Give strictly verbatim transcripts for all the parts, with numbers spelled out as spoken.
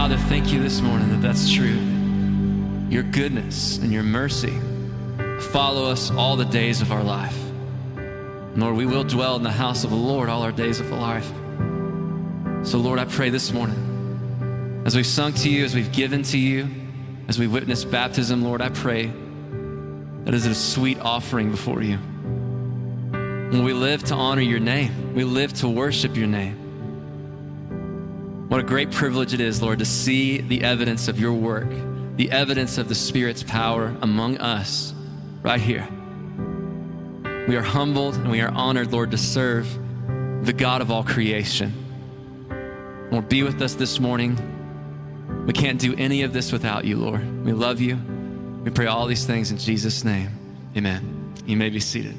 Father, thank you this morning that that's true. Your goodness and your mercy follow us all the days of our life. Lord, we will dwell in the house of the Lord all our days of our life. So Lord, I pray this morning, as we've sung to you, as we've given to you, as we witness baptism, Lord, I pray that is a sweet offering before you. When we live to honor your name, we live to worship your name. What a great privilege it is, Lord, to see the evidence of your work, the evidence of the Spirit's power among us right here. We are humbled and we are honored, Lord, to serve the God of all creation. Lord, be with us this morning. We can't do any of this without you, Lord. We love you. We pray all these things in Jesus' name. Amen. You may be seated.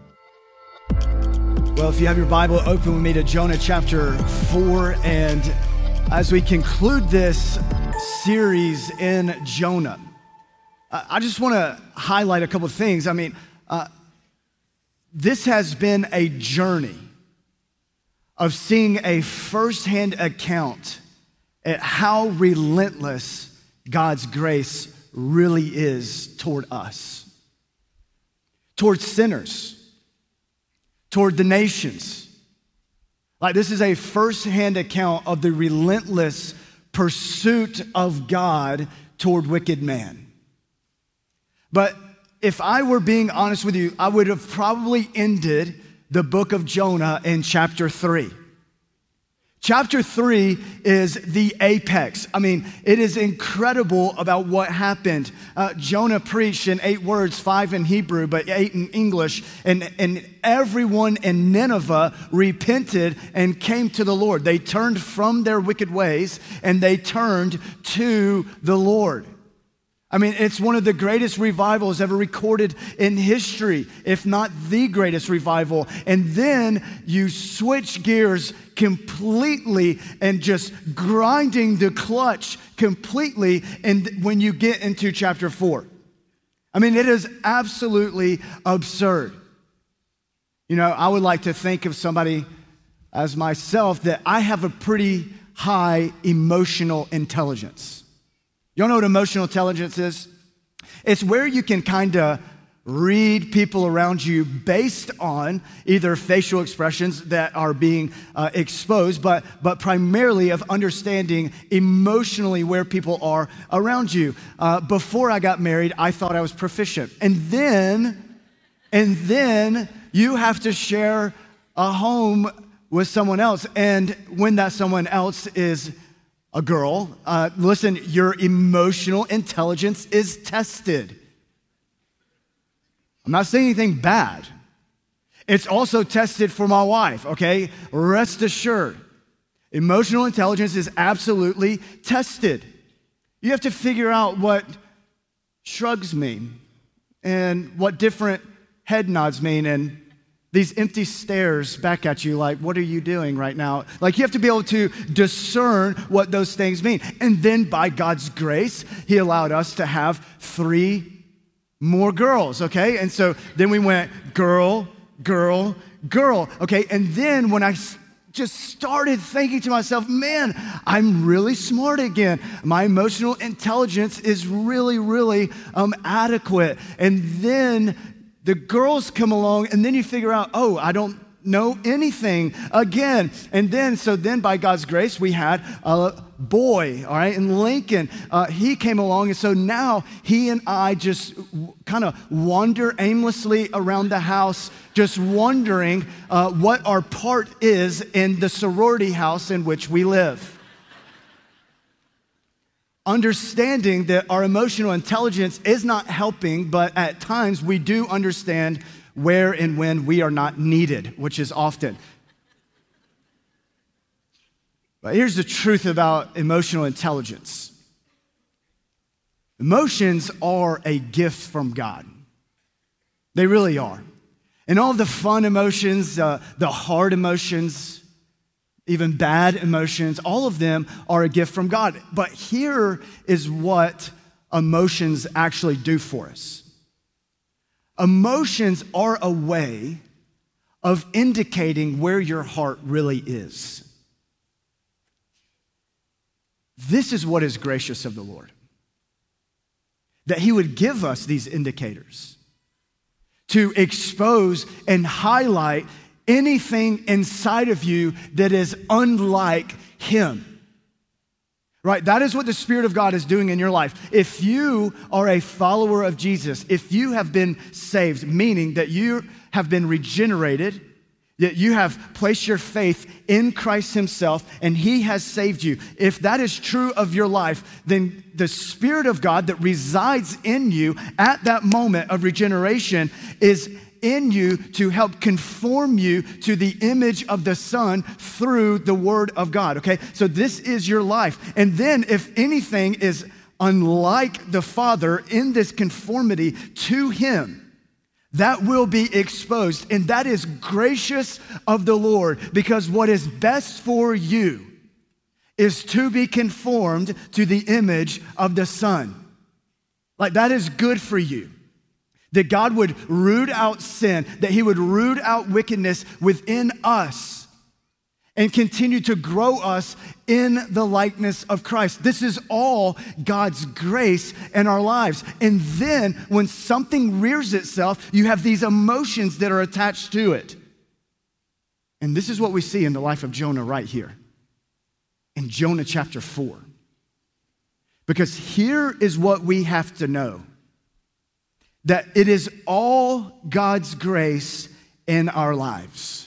Well, if you have your Bible, open with me to Jonah chapter four. And as we conclude this series in Jonah, I just want to highlight a couple of things. I mean, uh, this has been a journey of seeing a firsthand account at how relentless God's grace really is toward us, toward sinners, toward the nations. Like, this is a firsthand account of the relentless pursuit of God toward wicked man. But if I were being honest with you, I would have probably ended the book of Jonah in chapter three. Chapter three is the apex. I mean, it is incredible about what happened. Uh, Jonah preached in eight words, five in Hebrew, but eight in English. And, and everyone in Nineveh repented and came to the Lord. They turned from their wicked ways and they turned to the Lord. I mean, it's one of the greatest revivals ever recorded in history, if not the greatest revival. And then you switch gears completely and just grinding the clutch completely. And when you get into chapter four, I mean, it is absolutely absurd. You know, I would like to think of somebody as myself that I have a pretty high emotional intelligence. Y'all know what emotional intelligence is? It's where you can kind of read people around you based on either facial expressions that are being uh, exposed, but, but primarily of understanding emotionally where people are around you. Uh, before I got married, I thought I was proficient. And then, and then you have to share a home with someone else. And when that someone else is a girl, uh, listen, your emotional intelligence is tested. I'm not saying anything bad. It's also tested for my wife, okay? Rest assured. Emotional intelligence is absolutely tested. You have to figure out what shrugs mean and what different head nods mean and these empty stares back at you like, what are you doing right now? Like, you have to be able to discern what those things mean. And then by God's grace, he allowed us to have three more girls, okay? And so then we went girl, girl, girl, okay? And then when I just started thinking to myself, man, I'm really smart again. My emotional intelligence is really, really um, adequate. And then the girls come along, and then you figure out, oh, I don't know anything again. And then, so then by God's grace, we had a boy, all right, and Lincoln, uh, he came along. And so now he and I just kind of wander aimlessly around the house, just wondering uh, what our part is in the sorority house in which we live. Understanding that our emotional intelligence is not helping, but at times we do understand where and when we are not needed, which is often. But here's the truth about emotional intelligence. Emotions are a gift from God. They really are. And all the fun emotions, uh, the hard emotions, even bad emotions, all of them are a gift from God. But here is what emotions actually do for us. Emotions are a way of indicating where your heart really is. This is what is gracious of the Lord, that he would give us these indicators to expose and highlight anything inside of you that is unlike him. Right? That is what the Spirit of God is doing in your life. If you are a follower of Jesus, if you have been saved, meaning that you have been regenerated, that you have placed your faith in Christ himself and he has saved you, if that is true of your life, then the Spirit of God that resides in you at that moment of regeneration is in you to help conform you to the image of the Son through the Word of God, okay? So this is your life. And then if anything is unlike the Father in this conformity to him, that will be exposed. And that is gracious of the Lord, because what is best for you is to be conformed to the image of the Son. Like, that is good for you. That God would root out sin, that he would root out wickedness within us and continue to grow us in the likeness of Christ. This is all God's grace in our lives. And then when something rears itself, you have these emotions that are attached to it. And this is what we see in the life of Jonah right here, in Jonah chapter four. Because here is what we have to know, that it is all God's grace in our lives.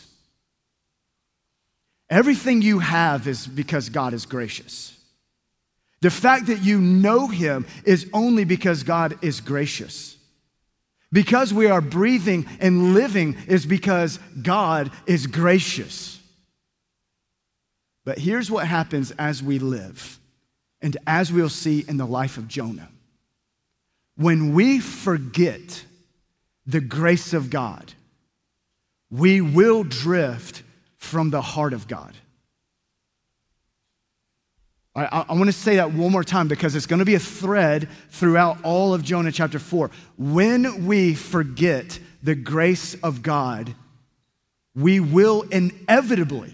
Everything you have is because God is gracious. The fact that you know him is only because God is gracious. Because we are breathing and living is because God is gracious. But here's what happens as we live, and as we'll see in the life of Jonah. When we forget the grace of God, we will drift from the heart of God. I, I, I want to say that one more time because it's going to be a thread throughout all of Jonah chapter four. When we forget the grace of God, we will inevitably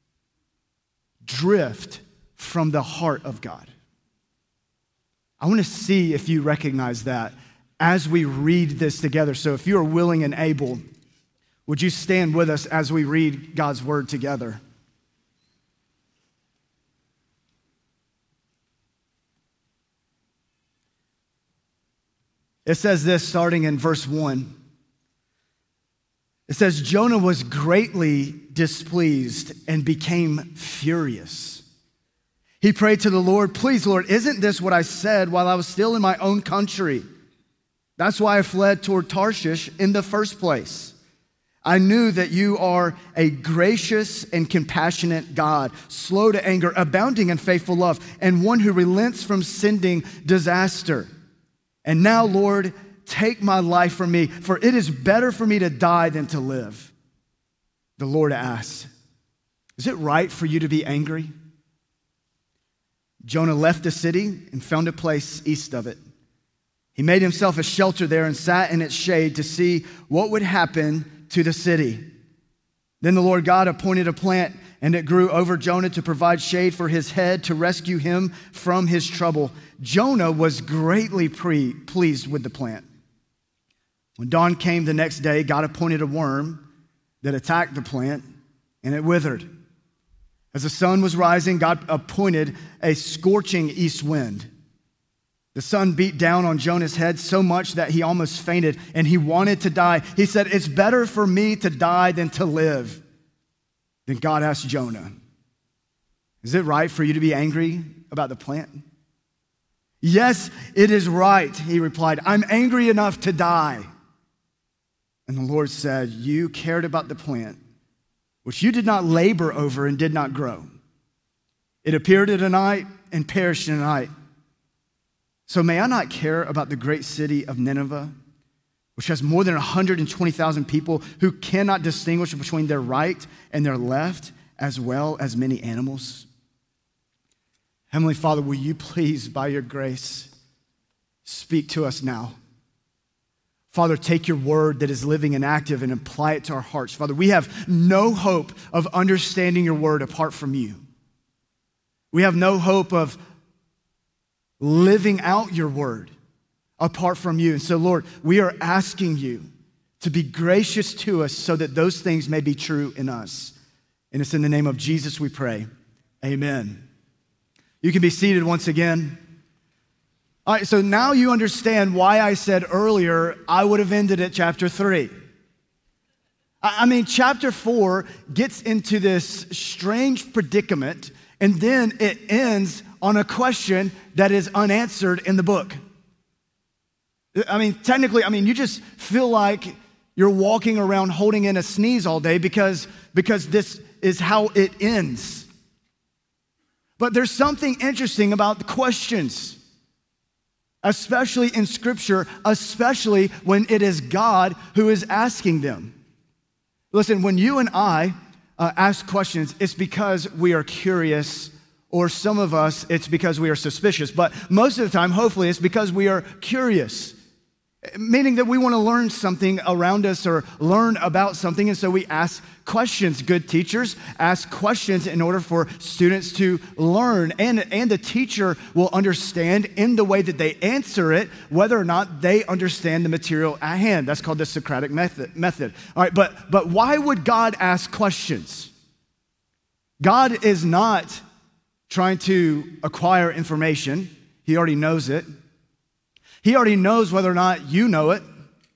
drift from the heart of God. I want to see if you recognize that as we read this together. So if you are willing and able, would you stand with us as we read God's word together? It says this starting in verse one. It says, Jonah was greatly displeased and became furious. He prayed to the Lord, please, Lord, isn't this what I said while I was still in my own country? That's why I fled toward Tarshish in the first place. I knew that you are a gracious and compassionate God, slow to anger, abounding in faithful love, and one who relents from sending disaster. And now, Lord, take my life from me, for it is better for me to die than to live. The Lord asked, is it right for you to be angry? Jonah left the city and found a place east of it. He made himself a shelter there and sat in its shade to see what would happen to the city. Then the Lord God appointed a plant, and it grew over Jonah to provide shade for his head to rescue him from his trouble. Jonah was greatly pre- pleased with the plant. When dawn came the next day, God appointed a worm that attacked the plant, and it withered. As the sun was rising, God appointed a scorching east wind. The sun beat down on Jonah's head so much that he almost fainted, and he wanted to die. He said, it's better for me to die than to live. Then God asked Jonah, is it right for you to be angry about the plant? Yes, it is right, he replied. I'm angry enough to die. And the Lord said, you cared about the plant, which you did not labor over and did not grow. It appeared in a night and perished in a night. So may I not care about the great city of Nineveh, which has more than one hundred twenty thousand people who cannot distinguish between their right and their left, as well as many animals? Heavenly Father, will you please, by your grace, speak to us now? Father, take your word that is living and active and apply it to our hearts. Father, we have no hope of understanding your word apart from you. We have no hope of living out your word apart from you. And so, Lord, we are asking you to be gracious to us so that those things may be true in us. And it's in the name of Jesus we pray. Amen. You can be seated once again. All right, so now you understand why I said earlier I would have ended at chapter three. I mean, chapter four gets into this strange predicament, and then it ends on a question that is unanswered in the book. I mean, technically, I mean, you just feel like you're walking around holding in a sneeze all day because, because this is how it ends. But there's something interesting about the questions, especially in Scripture, especially when it is God who is asking them. Listen, when you and I uh, ask questions, it's because we are curious, or some of us, it's because we are suspicious. But most of the time, hopefully, it's because we are curious, meaning that we want to learn something around us or learn about something, and so we ask questions. Good teachers ask questions in order for students to learn, and, and the teacher will understand in the way that they answer it whether or not they understand the material at hand. That's called the Socratic method. method. All right, but, but why would God ask questions? God is not trying to acquire information. He already knows it. He already knows whether or not you know it.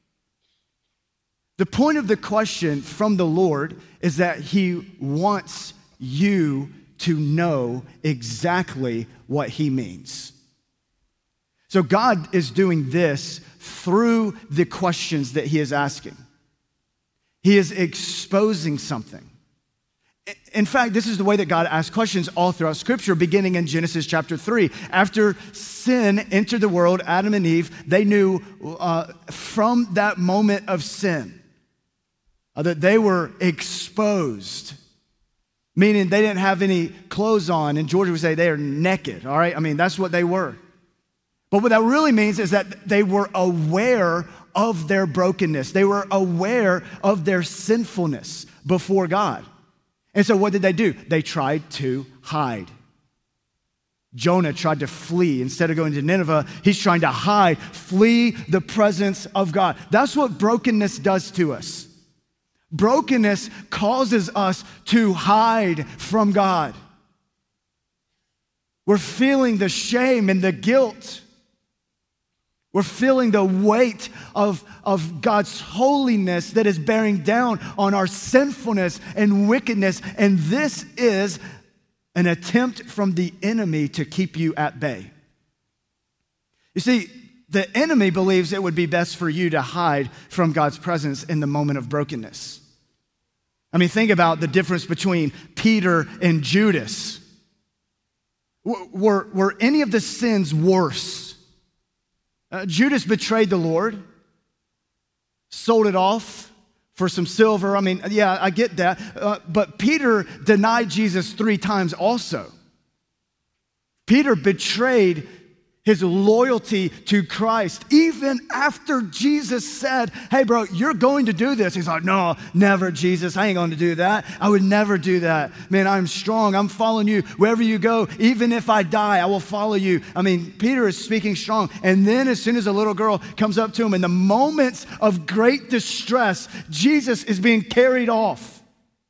The point of the question from the Lord is that he wants you to know exactly what he means. So God is doing this through the questions that he is asking. He is exposing something. In fact, this is the way that God asks questions all throughout Scripture, beginning in Genesis chapter three. After sin entered the world, Adam and Eve, they knew uh, from that moment of sin uh, that they were exposed, meaning they didn't have any clothes on. And Georgia would say they are naked, all right? I mean, that's what they were. But what that really means is that they were aware of their brokenness. They were aware of their sinfulness before God. And so what did they do? They tried to hide. Jonah tried to flee. Instead of going to Nineveh, he's trying to hide, flee the presence of God. That's what brokenness does to us. Brokenness causes us to hide from God. We're feeling the shame and the guilt. We're feeling the weight of, of God's holiness that is bearing down on our sinfulness and wickedness. And this is an attempt from the enemy to keep you at bay. You see, the enemy believes it would be best for you to hide from God's presence in the moment of brokenness. I mean, think about the difference between Peter and Judas. Were, were any of the sins worse? Uh, Judas betrayed the Lord, sold it off for some silver. I mean, yeah, I get that. Uh, but Peter denied Jesus three times also. Peter betrayed his loyalty to Christ, even after Jesus said, hey, bro, you're going to do this. He's like, no, never, Jesus. I ain't going to do that. I would never do that. Man, I'm strong. I'm following you. Wherever you go, even if I die, I will follow you. I mean, Peter is speaking strong. And then as soon as a little girl comes up to him, in the moments of great distress, Jesus is being carried off.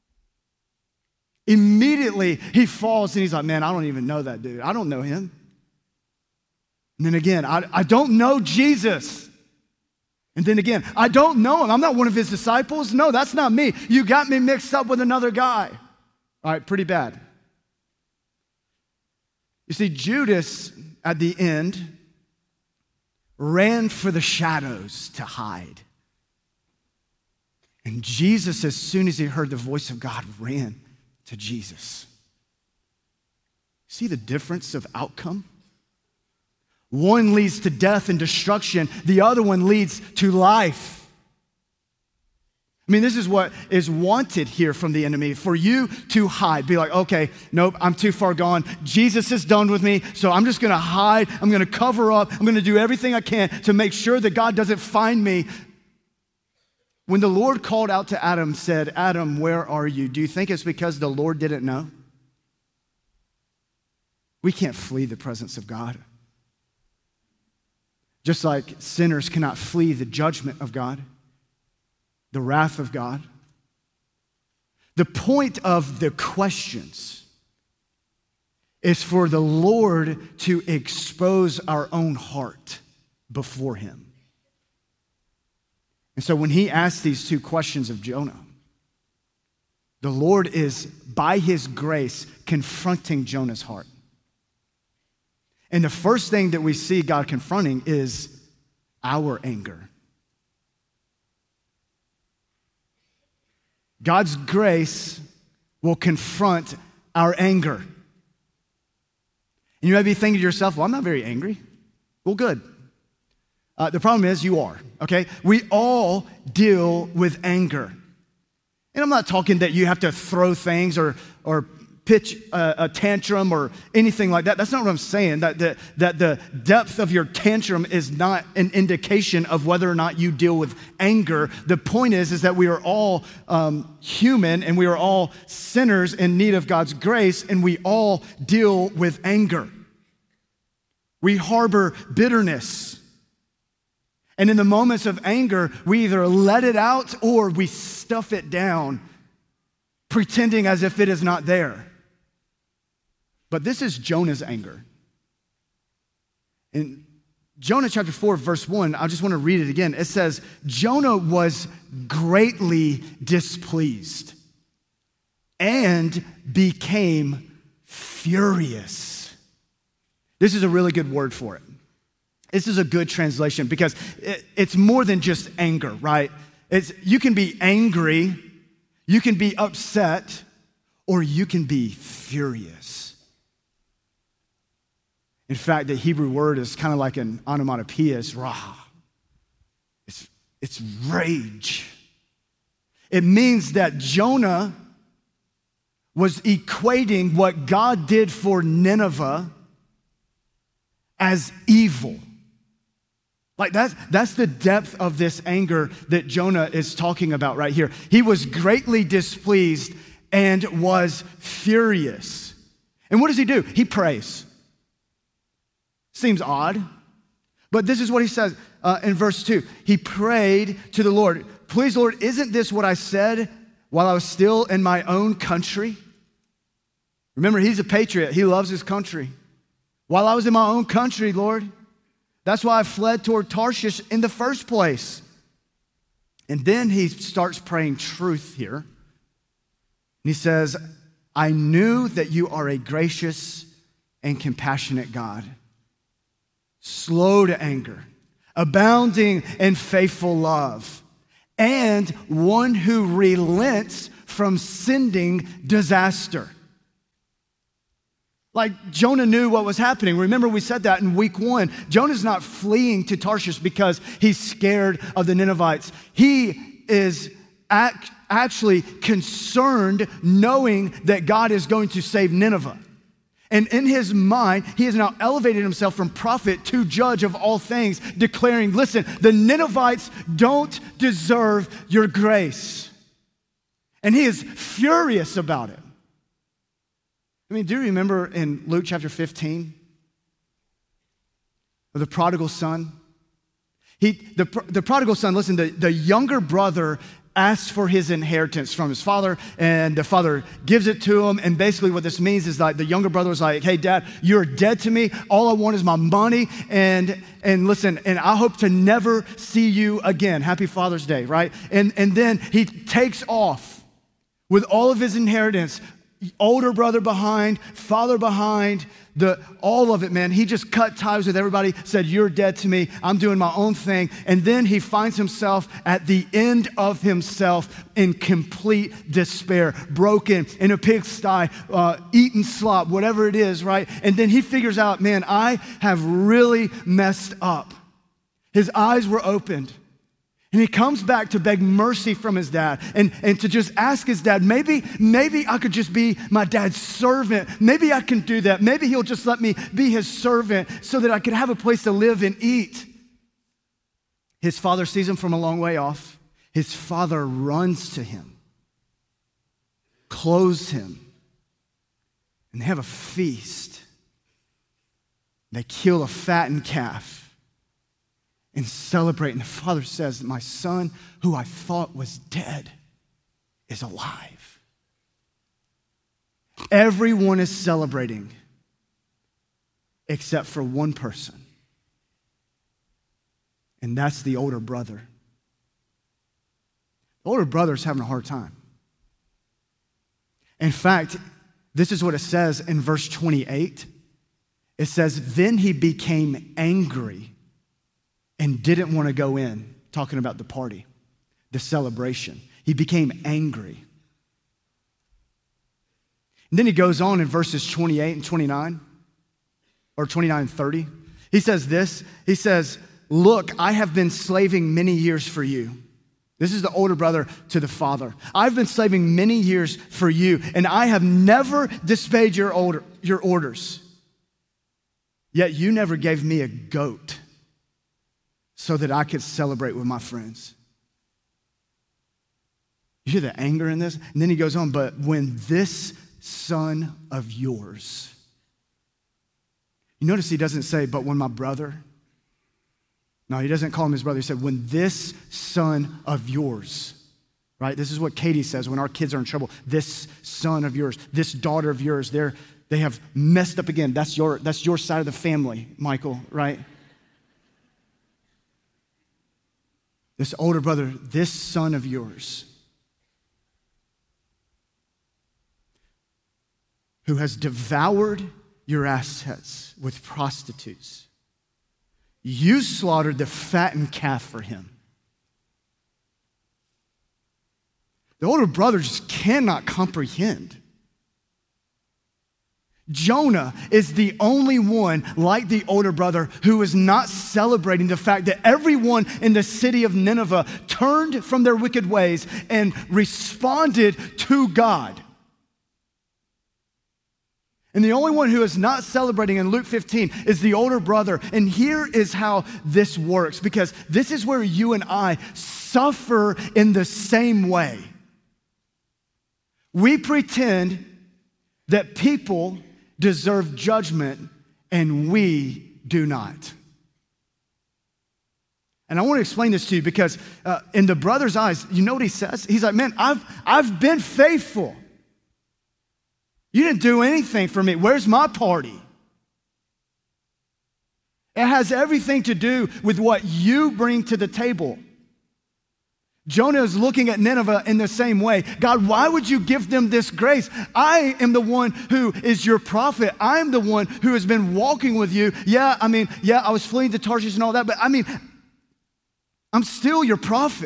Immediately, he falls and he's like, man, I don't even know that dude. I don't know him. And then again, I, I don't know Jesus. And then again, I don't know him. I'm not one of his disciples. No, that's not me. You got me mixed up with another guy. All right, pretty bad. You see, Judas, at the end, ran for the shadows to hide. And Jesus, as soon as he heard the voice of God, ran to Jesus. See the difference of outcome? One leads to death and destruction. The other one leads to life. I mean, this is what is wanted here from the enemy, for you to hide. Be like, okay, nope, I'm too far gone. Jesus is done with me, so I'm just going to hide. I'm going to cover up. I'm going to do everything I can to make sure that God doesn't find me. When the Lord called out to Adam, said, Adam, where are you? Do you think it's because the Lord didn't know? We can't flee the presence of God. just like sinners cannot flee the judgment of God, the wrath of God. The point of the questions is for the Lord to expose our own heart before him. And so when he asks these two questions of Jonah, the Lord is, by his grace, confronting Jonah's heart. And the first thing that we see God confronting is our anger. God's grace will confront our anger. And you may be thinking to yourself, well, I'm not very angry. Well, good. Uh, the problem is you are, okay? We all deal with anger. And I'm not talking that you have to throw things or, or pitch a, a tantrum or anything like that. That's not what I'm saying, that the, that the depth of your tantrum is not an indication of whether or not you deal with anger. The point is, is that we are all um, human and we are all sinners in need of God's grace, and we all deal with anger. We harbor bitterness. And in the moments of anger, we either let it out or we stuff it down, pretending as if it is not there. But this is Jonah's anger. In Jonah chapter four, verse one, I just want to read it again. It says, Jonah was greatly displeased and became furious. This is a really good word for it. This is a good translation because it, it's more than just anger, right? It's, you can be angry, you can be upset, or you can be furious. In fact, the Hebrew word is kind of like an onomatopoeia, it's rah. It's, it's rage. It means that Jonah was equating what God did for Nineveh as evil. Like that's, that's the depth of this anger that Jonah is talking about right here. He was greatly displeased and was furious. And what does he do? He prays. Seems odd, but this is what he says uh, in verse two. He prayed to the Lord, please, Lord, isn't this what I said while I was still in my own country? Remember, he's a patriot. He loves his country. While I was in my own country, Lord, that's why I fled toward Tarshish in the first place. And then he starts praying truth here. And he says, I knew that you are a gracious and compassionate God, slow to anger, abounding in faithful love, and one who relents from sending disaster. Like Jonah knew what was happening. Remember, we said that in week one. Jonah's not fleeing to Tarshish because he's scared of the Ninevites. He is act, actually concerned knowing that God is going to save Nineveh. And in his mind, he has now elevated himself from prophet to judge of all things, declaring, listen, the Ninevites don't deserve your grace. And he is furious about it. I mean, do you remember in Luke chapter fifteen, the prodigal son? He, the, the prodigal son, listen, the, the younger brother asks for his inheritance from his father, and the father gives it to him. And basically what this means is like the younger brother was like, hey, Dad, you're dead to me. All I want is my money. And and listen, and I hope to never see you again. Happy Father's Day, right? And, and then he takes off with all of his inheritance, older brother behind, father behind, the all of it, man. He just cut ties with everybody, said, you're dead to me. I'm doing my own thing. And then he finds himself at the end of himself in complete despair, broken, in a pigsty, uh, eating slop, whatever it is, right? And then he figures out, man, I have really messed up. His eyes were opened. And he comes back to beg mercy from his dad and, and to just ask his dad, maybe, maybe I could just be my dad's servant. Maybe I can do that. Maybe he'll just let me be his servant so that I could have a place to live and eat. His father sees him from a long way off. His father runs to him, clothes him, and they have a feast. They kill a fattened calf. and celebrate. And the father says, my son, who I thought was dead, is alive. Everyone is celebrating except for one person. And that's the older brother. The older brother's having a hard time. In fact, this is what it says in verse twenty-eight. It says, then he became angry and didn't want to go in, talking about the party, the celebration. He became angry. And then he goes on in verses twenty-eight and twenty-nine, or twenty-nine and thirty. He says this, he says, look, I have been slaving many years for you. This is the older brother to the father. I've been slaving many years for you, and I have never disobeyed your order, your orders. Yet you never gave me a goat so that I could celebrate with my friends. You hear the anger in this? And then he goes on, but when this son of yours, you notice he doesn't say, but when my brother. No, he doesn't call him his brother. He said, when this son of yours, right? This is what Katie says when our kids are in trouble. This son of yours, this daughter of yours, they're, they have messed up again. That's your, that's your side of the family, Michael, right? This older brother, this son of yours, who has devoured your assets with prostitutes. You slaughtered the fattened calf for him. The older brother just cannot comprehend. Jonah is the only one, like the older brother, who is not celebrating the fact that everyone in the city of Nineveh turned from their wicked ways and responded to God. And the only one who is not celebrating in Luke fifteen is the older brother. And here is how this works, because this is where you and I suffer in the same way. We pretend that people deserve judgment and we do not. And I want to explain this to you because uh, in the brother's eyes, you know what he says? He's like, man, I've, I've been faithful. You didn't do anything for me. Where's my party? It has everything to do with what you bring to the table. Jonah is looking at Nineveh in the same way. God, why would you give them this grace? I am the one who is your prophet. I'm the one who has been walking with you. Yeah, I mean, yeah, I was fleeing to Tarshish and all that, but I mean, I'm still your prophet.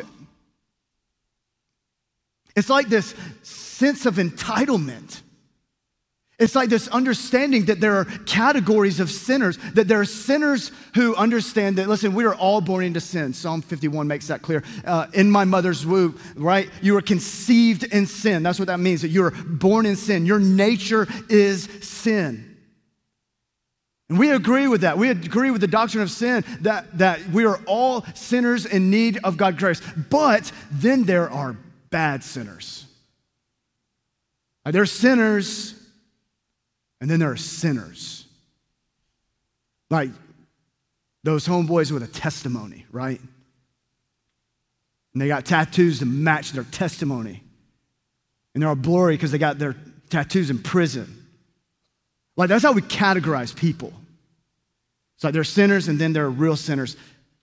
It's like this sense of entitlement. It's like this understanding that there are categories of sinners, that there are sinners who understand that, listen, we are all born into sin. Psalm fifty-one makes that clear. Uh, in my mother's womb, right? You are conceived in sin. That's what that means, that you're born in sin. Your nature is sin. And we agree with that. We agree with the doctrine of sin, that, that we are all sinners in need of God's grace. But then there are bad sinners. Uh, there are sinners. And then there are sinners, like those homeboys with a testimony, right? And they got tattoos to match their testimony. And they're all blurry because they got their tattoos in prison. Like, that's how we categorize people. It's like they're sinners and then they're real sinners.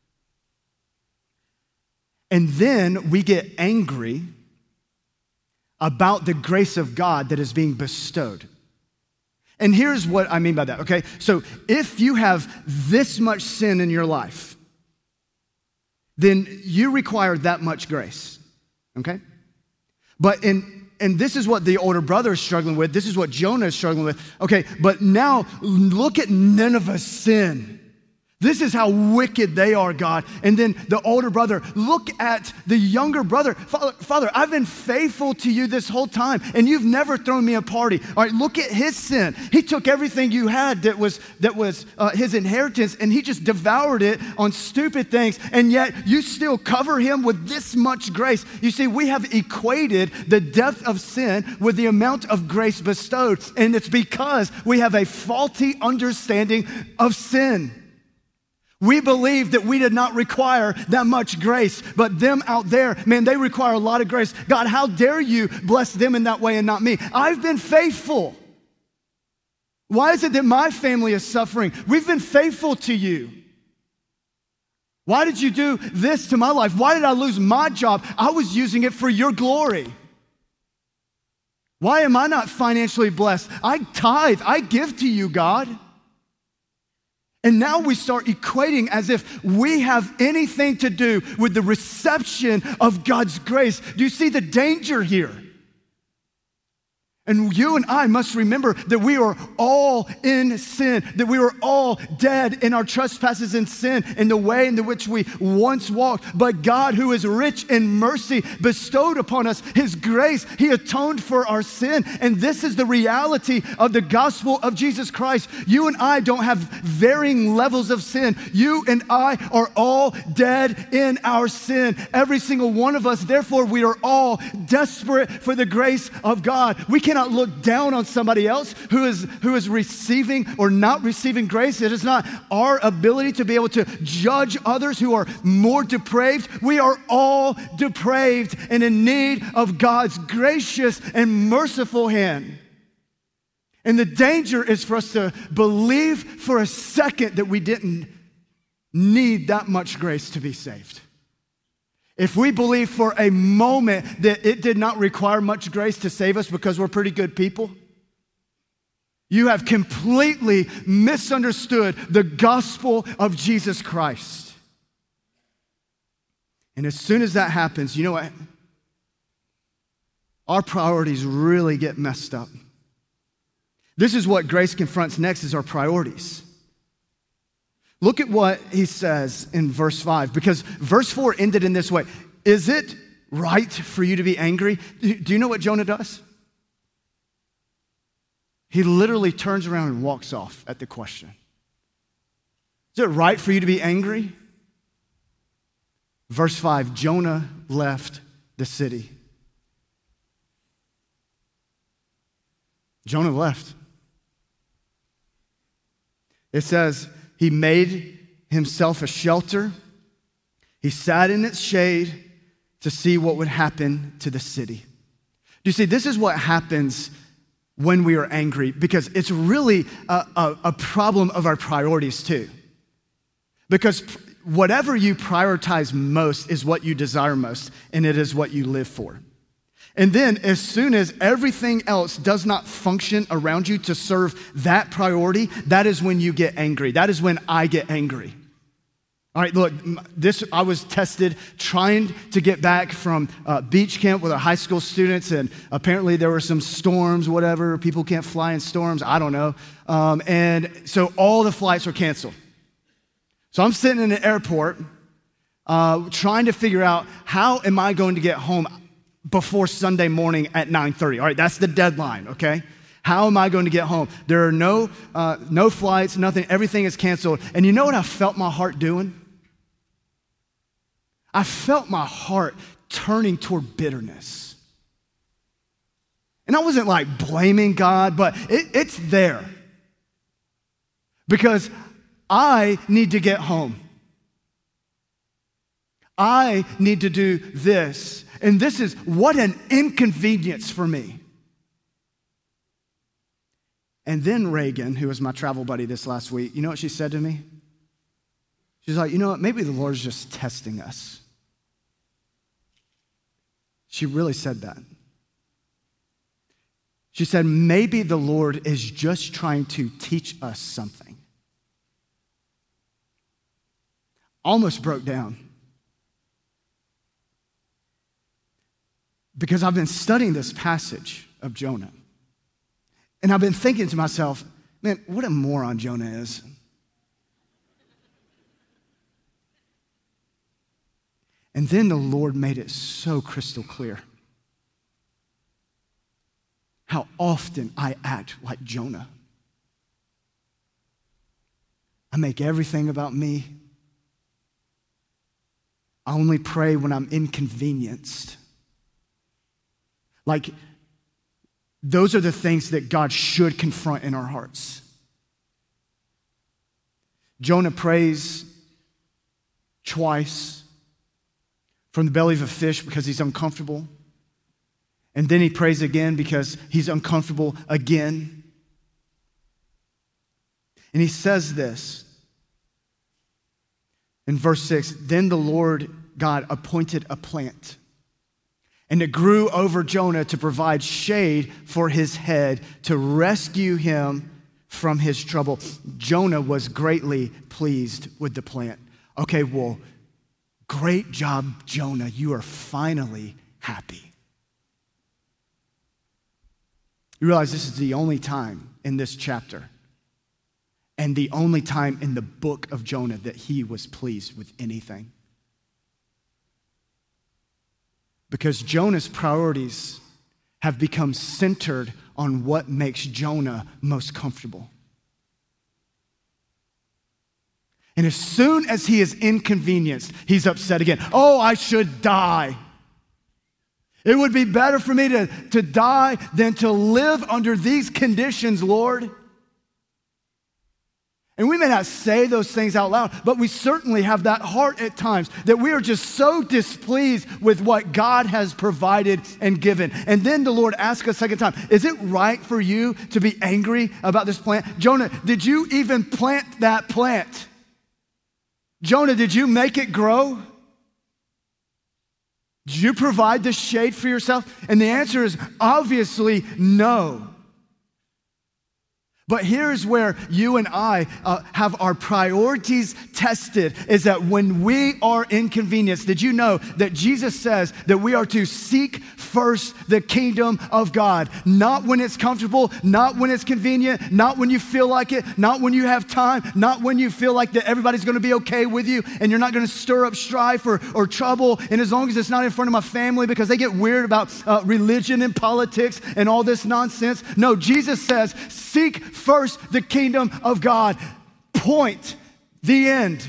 And then we get angry about the grace of God that is being bestowed. And here's what I mean by that, okay? So if you have this much sin in your life, then you require that much grace, okay? But in, and this is what the older brother is struggling with. This is what Jonah is struggling with. Okay, but now look at Nineveh's sin. This is how wicked they are, God. And then the older brother, look at the younger brother. Father, Father, I've been faithful to you this whole time, and you've never thrown me a party. All right, look at his sin. He took everything you had that was that was uh, his inheritance, and he just devoured it on stupid things, and yet you still cover him with this much grace. You see, we have equated the depth of sin with the amount of grace bestowed, and it's because we have a faulty understanding of sin. We believe that we did not require that much grace, but them out there, man, they require a lot of grace. God, how dare you bless them in that way and not me? I've been faithful. Why is it that my family is suffering? We've been faithful to you. Why did you do this to my life? Why did I lose my job? I was using it for your glory. Why am I not financially blessed? I tithe, I give to you, God. And now we start equating as if we have anything to do with the reception of God's grace. Do you see the danger here? And you and I must remember that we are all in sin, that we were all dead in our trespasses and sin in the way in which we once walked. But God, who is rich in mercy, bestowed upon us his grace. He atoned for our sin. And this is the reality of the gospel of Jesus Christ. You and I don't have varying levels of sin. You and I are all dead in our sin. Every single one of us. Therefore, we are all desperate for the grace of God. We can cannot look down on somebody else who is, who is receiving or not receiving grace. It is not our ability to be able to judge others who are more depraved. We are all depraved and in need of God's gracious and merciful hand. And the danger is for us to believe for a second that we didn't need that much grace to be saved. If we believe for a moment that it did not require much grace to save us because we're pretty good people, you have completely misunderstood the gospel of Jesus Christ. And as soon as that happens, you know what? Our priorities really get messed up. This is what grace confronts next, is our priorities. Look at what he says in verse five, because verse four ended in this way. Is it right for you to be angry? Do you know what Jonah does? He literally turns around and walks off at the question. Is it right for you to be angry? Verse five, Jonah left the city. Jonah left. It says, he made himself a shelter. He sat in its shade to see what would happen to the city. Do you see, this is what happens when we are angry, because it's really a, a, a problem of our priorities too. Because whatever you prioritize most is what you desire most, and it is what you live for. And then as soon as everything else does not function around you to serve that priority, that is when you get angry. That is when I get angry. All right, look, this I was tested trying to get back from uh, beach camp with our high school students, and apparently there were some storms, whatever. People can't fly in storms, I don't know. Um, and so all the flights were canceled. So I'm sitting in an airport uh, trying to figure out, how am I going to get home before Sunday morning at nine thirty. All right, that's the deadline, okay? How am I going to get home? There are no, uh, no flights, nothing, everything is canceled. And you know what I felt my heart doing? I felt my heart turning toward bitterness. And I wasn't like blaming God, but it, it's there. Because I need to get home. I need to do this. And this is what an inconvenience for me. And then Reagan, who was my travel buddy this last week, you know what she said to me? She's like, you know what, maybe the Lord's just testing us. She really said that. She said, maybe the Lord is just trying to teach us something. Almost broke down. Because I've been studying this passage of Jonah. And I've been thinking to myself, man, what a moron Jonah is. And then the Lord made it so crystal clear how often I act like Jonah. I make everything about me. I only pray when I'm inconvenienced. Like, those are the things that God should confront in our hearts. Jonah prays twice from the belly of a fish because he's uncomfortable. And then he prays again because he's uncomfortable again. And he says this in verse six, then the Lord God appointed a plant, and it grew over Jonah to provide shade for his head, to rescue him from his trouble. Jonah was greatly pleased with the plant. Okay, well, great job, Jonah. You are finally happy. You realize this is the only time in this chapter and the only time in the book of Jonah that he was pleased with anything. Because Jonah's priorities have become centered on what makes Jonah most comfortable. And as soon as he is inconvenienced, he's upset again. Oh, I should die. It would be better for me to, to die than to live under these conditions, Lord. And we may not say those things out loud, but we certainly have that heart at times that we are just so displeased with what God has provided and given. And then the Lord asks a second time, is it right for you to be angry about this plant? Jonah, did you even plant that plant? Jonah, did you make it grow? Did you provide the shade for yourself? And the answer is obviously no. But here's where you and I uh, have our priorities tested, is that when we are inconvenienced, did you know that Jesus says that we are to seek first the kingdom of God? Not when it's comfortable, not when it's convenient, not when you feel like it, not when you have time, not when you feel like that everybody's gonna be okay with you and you're not gonna stir up strife or, or trouble, and as long as it's not in front of my family because they get weird about uh, religion and politics and all this nonsense. No, Jesus says, seek first the kingdom of God. Point. The end.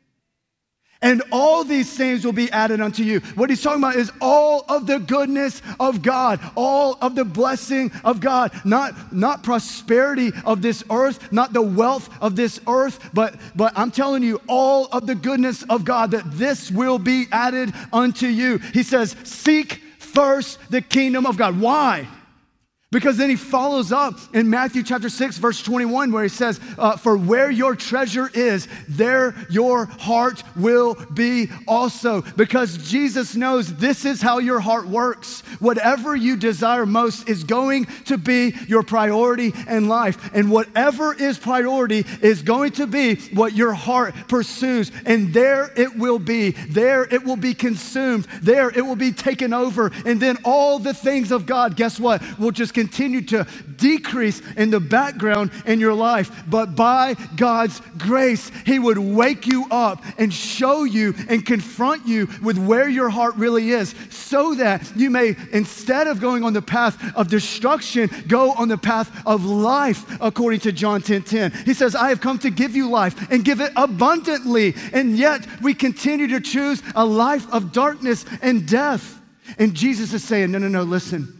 And all these things will be added unto you. What he's talking about is all of the goodness of God, all of the blessing of God, not, not prosperity of this earth, not the wealth of this earth, but, but I'm telling you, all of the goodness of God, that this will be added unto you. He says, seek first the kingdom of God. Why? Because then he follows up in Matthew chapter six, verse twenty-one, where he says, uh, for where your treasure is, there your heart will be also. Because Jesus knows this is how your heart works. Whatever you desire most is going to be your priority in life. And whatever is priority is going to be what your heart pursues. And there it will be. There it will be consumed. There it will be taken over. And then all the things of God, guess what? Will just continue continue to decrease in the background in your life. But by God's grace, he would wake you up and show you and confront you with where your heart really is, so that you may, instead of going on the path of destruction, go on the path of life, according to John ten ten. He says, I have come to give you life and give it abundantly. And yet we continue to choose a life of darkness and death. And Jesus is saying, no, no, no, listen.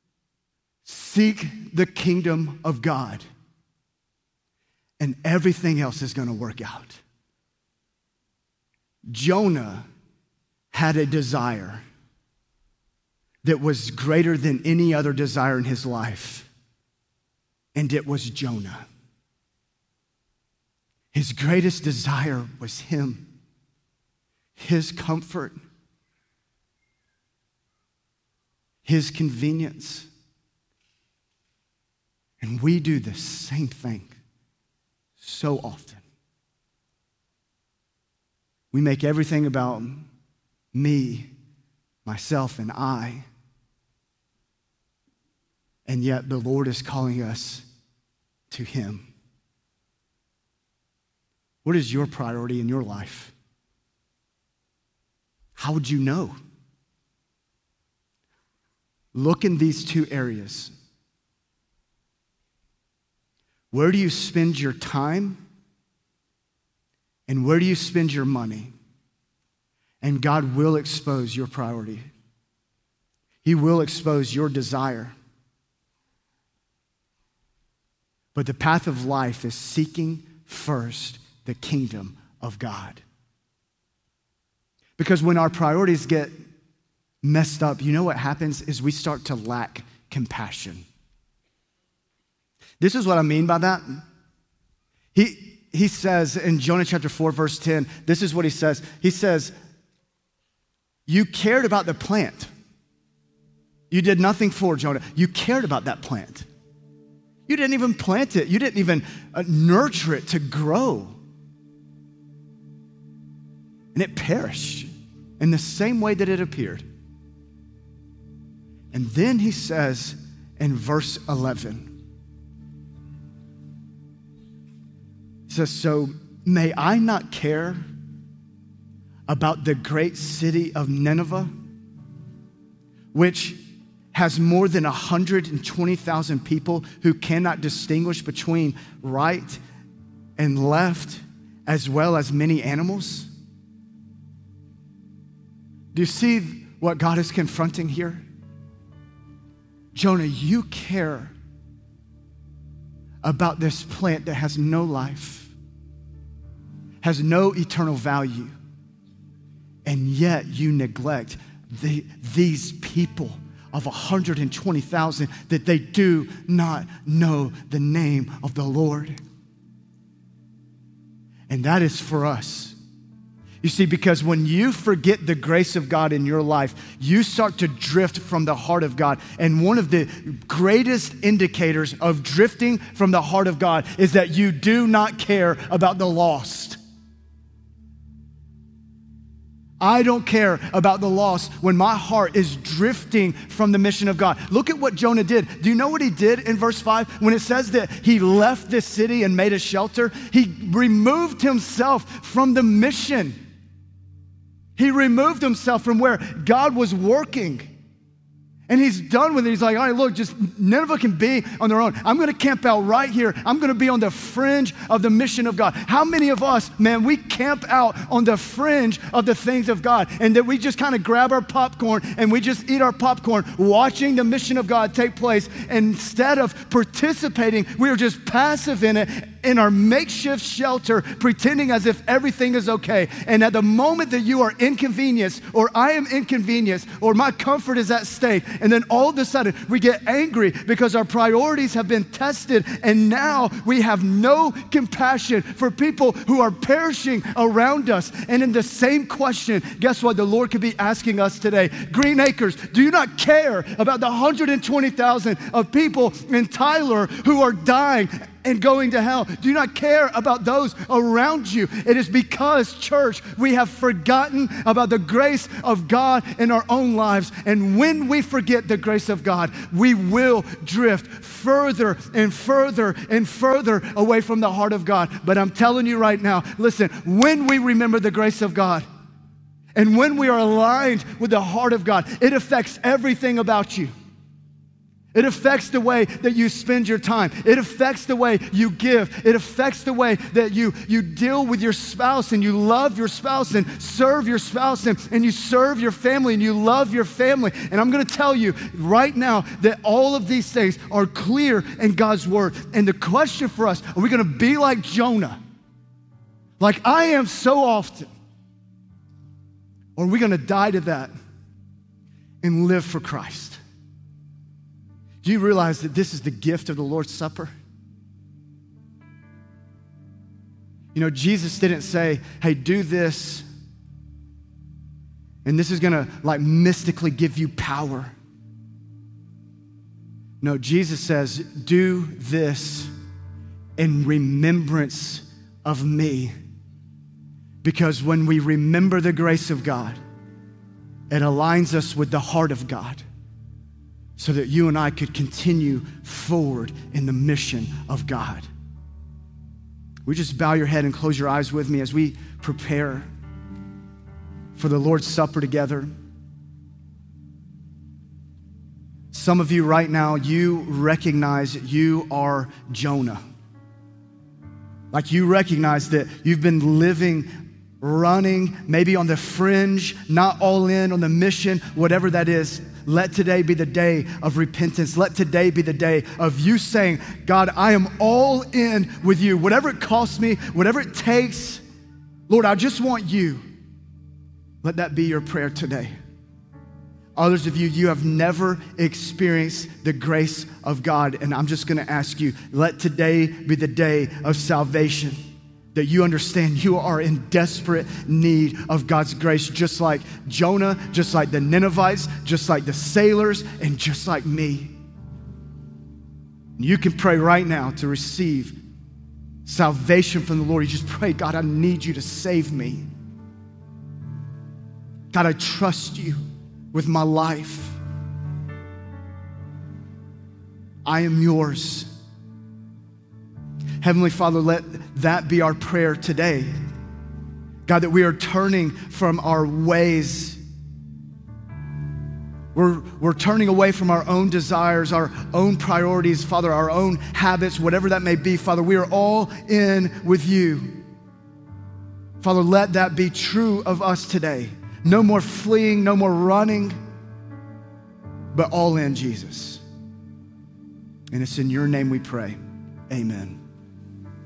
Seek the kingdom of God, and everything else is going to work out. Jonah had a desire that was greater than any other desire in his life, and it was Jonah. His greatest desire was him, his comfort, his convenience. And we do the same thing so often. We make everything about me, myself, and I. And yet the Lord is calling us to him. What is your priority in your life? How would you know? Look in these two areas. Where do you spend your time? And where do you spend your money? And God will expose your priority. He will expose your desire. But the path of life is seeking first the kingdom of God. Because when our priorities get messed up, you know what happens is we start to lack compassion. This is what I mean by that. He, he says in Jonah chapter four, verse ten, this is what he says. He says, you cared about the plant. You did nothing for Jonah. You cared about that plant. You didn't even plant it. You didn't even uh, nurture it to grow. And it perished in the same way that it appeared. And then he says in verse eleven, he says, so may I not care about the great city of Nineveh, which has more than one hundred twenty thousand people who cannot distinguish between right and left, as well as many animals? Do you see what God is confronting here? Jonah, you care about this plant that has no life, has no eternal value, and yet you neglect the, these people of one hundred twenty thousand that they do not know the name of the Lord. And that is for us. You see, because when you forget the grace of God in your life, you start to drift from the heart of God. And one of the greatest indicators of drifting from the heart of God is that you do not care about the lost. I don't care about the lost when my heart is drifting from the mission of God. Look at what Jonah did. Do you know what he did in verse five? When it says that he left this city and made a shelter, he removed himself from the mission. He removed himself from where God was working. And he's done with it. He's like, all right, look, just Nineveh can be on their own. I'm going to camp out right here. I'm going to be on the fringe of the mission of God. How many of us, man, we camp out on the fringe of the things of God, and that we just kind of grab our popcorn and we just eat our popcorn watching the mission of God take place. And instead of participating, we are just passive in it, in our makeshift shelter, pretending as if everything is okay. And at the moment that you are inconvenienced, or I am inconvenienced, or my comfort is at stake, and then all of a sudden we get angry because our priorities have been tested, and now we have no compassion for people who are perishing around us. And in the same question, guess what the Lord could be asking us today? Green Acres, do you not care about the one hundred twenty thousand of people in Tyler who are dying and going to hell? Do you not care about those around you? It is because, church, we have forgotten about the grace of God in our own lives. And when we forget the grace of God, we will drift further and further and further away from the heart of God. But I'm telling you right now, listen, when we remember the grace of God, and when we are aligned with the heart of God, it affects everything about you. It affects the way that you spend your time. It affects the way you give. It affects the way that you, you deal with your spouse, and you love your spouse and serve your spouse, and, and you serve your family and you love your family. And I'm going to tell you right now that all of these things are clear in God's word. And the question for us, are we going to be like Jonah, like I am so often? Or are we going to die to that and live for Christ? Do you realize that this is the gift of the Lord's Supper? You know, Jesus didn't say, hey, do this, and this is gonna like mystically give you power. No, Jesus says, do this in remembrance of me. Because when we remember the grace of God, it aligns us with the heart of God, so that you and I could continue forward in the mission of God. We just bow your head and close your eyes with me as we prepare for the Lord's Supper together. Some of you right now, you recognize you are Jonah. Like you recognize that you've been living, running, maybe on the fringe, not all in on the mission, whatever that is. Let today be the day of repentance. Let today be the day of you saying, God, I am all in with you. Whatever it costs me, whatever it takes, Lord, I just want you. Let that be your prayer today. Others of you, you have never experienced the grace of God, and I'm just gonna ask you, let today be the day of salvation, that you understand you are in desperate need of God's grace, just like Jonah, just like the Ninevites, just like the sailors, and just like me. You can pray right now to receive salvation from the Lord. You just pray, God, I need you to save me. God, I trust you with my life. I am yours. Heavenly Father, let that be our prayer today. God, that we are turning from our ways. We're, we're turning away from our own desires, our own priorities, Father, our own habits, whatever that may be. Father, we are all in with you. Father, let that be true of us today. No more fleeing, no more running, but all in, Jesus. And it's in your name we pray. Amen.